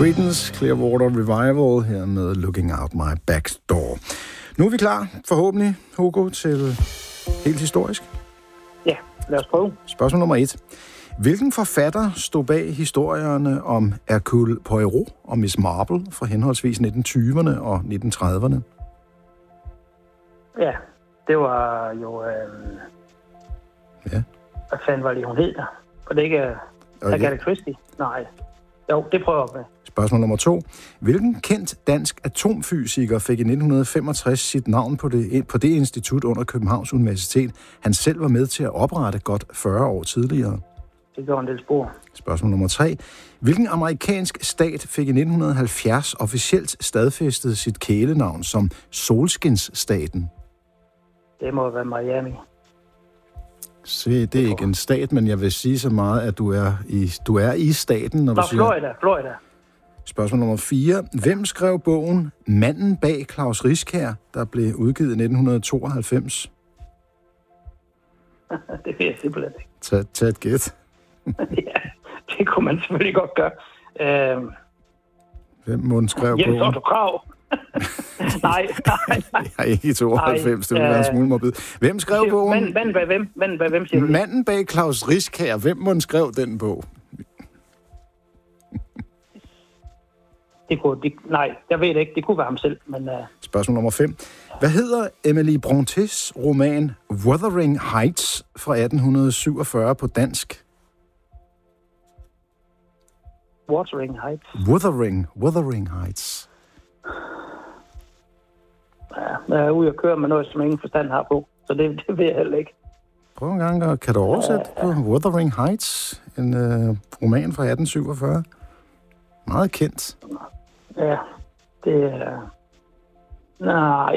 Creedence Clearwater Revival her med Looking Out My Back Door. Nu er vi klar, forhåbentlig, Hugo, til helt historisk. Ja, lad os prøve. Spørgsmål nummer 1. Hvilken forfatter stod bag historierne om Hercule Poirot og Miss Marple fra henholdsvis 1920'erne og 1930'erne? Ja, det var jo... Ja. Hvad fanden var det, hun hed der? For det ikke Agatha Christie? Nej. Jo, det prøver jeg med. Spørgsmål nummer 2. Hvilken kendt dansk atomfysiker fik i 1965 sit navn på det institut under Københavns Universitet, han selv var med til at oprette godt 40 år tidligere? Det går en del spor. Spørgsmål nummer 3. Hvilken amerikansk stat fik i 1970 officielt stadfæstet sit kælenavn som Solskinsstaten? Det må være Miami. Se, det er ikke en stat, men jeg vil sige så meget, at du er i staten, når du siger... Florida. Spørgsmål nummer 4. Hvem skrev bogen Manden bag Klaus Riskær, der blev udgivet i 1992? Det ved jeg simpelthen ikke. Tag et gæt. Ja, det kunne man selvfølgelig godt gøre. Hvem må skrev bogen? Jens Otto Krag. Nej. Jeg er ikke i 92, det vil være en smule morbid. Hvem skrev bogen? Manden bag hvem? Hvem siger du? Manden bag Klaus Riskær. Hvem må skrev den bog? Nej, jeg ved det ikke. Det kunne være ham selv. Men, Spørgsmål nummer 5. Hvad hedder Emily Brontes roman Wuthering Heights fra 1847 på dansk? Wuthering Heights. Wuthering Heights. Ja, jeg er ude at køre med noget, som ingen forstand har på. Så det ved jeg heller ikke. Prøv en gang, kan du oversætte på Wuthering Heights? En roman fra 1847. Meget kendt. Ja, det er... Nej.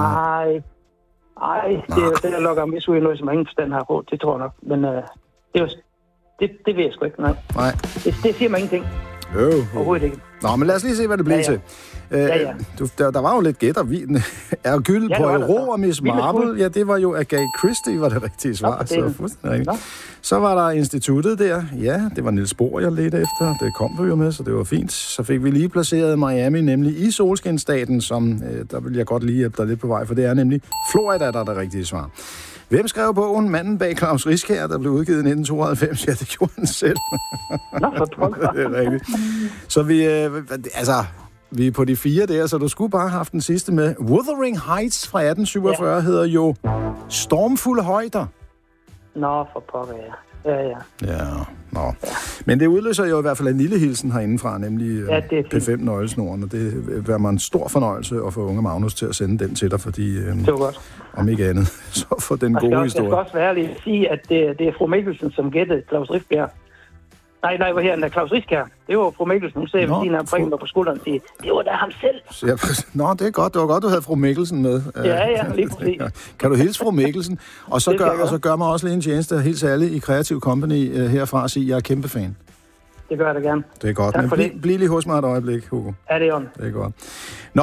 Det er lokker mig ud i noget, som ingen forstand har på. Det tror jeg nok. Men det ved jeg sgu ikke. Nej. Det siger mig ingenting. Overhovedet ikke. Nå, men lad os lige se, hvad det bliver til. Ja. Der var jo lidt gætter. Hercule Poirot og Miss Marple, ja, det var jo Agatha Christie, var det rigtige svar. Så fuldstændig rigtigt. Så var der instituttet der. Ja, det var Niels Bohr, jeg ledte efter. Det kom du jo med, så det var fint. Så fik vi lige placeret Miami, nemlig i Solskinsstaten, som der vil jeg godt lige hjælpe dig lidt på vej, for det er nemlig Florida, der er det rigtige svar. Hvem skrev bogen Manden bag Klaus Riskær, der blev udgivet i 1992? Ja, det gjorde han selv. Nå, for pokker. Det er rigtigt. Så vi er på de 4 der, så du skulle bare have haft den sidste med. Wuthering Heights fra 1847 hedder jo Stormfulde højder. Nå, for pokker, ja. Ja, nå. Men det udløser jo i hvert fald en lille hilsen herindefra, nemlig P5-nøglesnoren, og det vil være mig en stor fornøjelse at få unge Magnus til at sende den til dig, fordi det var godt. Om ikke andet, så for den gode historie. Jeg skal også være ærlig at sige, at det er fru Mikkelsen, som gættede Klaus Riskær. Nej, hvor her er Klaus Riskær. Det var fru Mikkelsen. Hun sagde, at han prikker mig på skulderen og siger, det var da ham selv. Nå, det er godt. Det var godt, du havde fru Mikkelsen med. Ja, lige præcis. Kan du hilse fru Mikkelsen? Og så gør mig også lige en tjeneste helt særligt i Creative Company herfra og sige, at jeg er kæmpe fan. Det gør jeg da gerne. Det er godt. Tak for Men bliv lige hos mig et øjeblik, Hugo. Ja, det er on. Det er godt. Nå,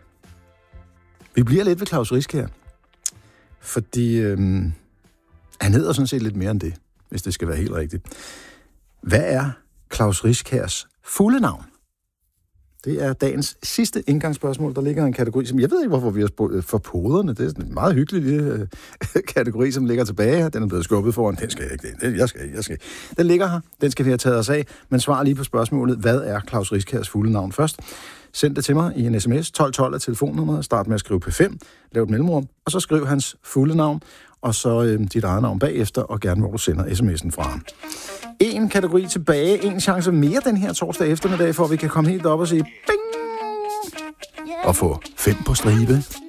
vi bliver lidt ved Klaus Riskær. Fordi han hedder sådan set lidt mere end det, hvis det skal være helt rigtigt. Hvad er Klaus Riskærs fulde navn? Det er dagens sidste indgangsspørgsmål. Der ligger en kategori, som jeg ved ikke, hvorfor vi har spurgt for poderne. Det er en meget hyggelig lille kategori, som ligger tilbage her. Den er blevet skubbet foran. Den skal jeg ikke. Jeg skal. Den ligger her. Den skal vi have taget os af. Men svar lige på spørgsmålet. Hvad er Klaus Riskærs fulde navn først? Send det til mig i en sms. 1212 er telefonnummeret. Start med at skrive P5. Lav et mellemrum. Og så skriv hans fulde navn. Og så dit eget navn bagefter. Og gerne, hvor du sender sms'en fra ham. En kategori tilbage. En chance mere den her torsdag eftermiddag, for at vi kan komme helt op og sige bing! Og få 5 på stribe.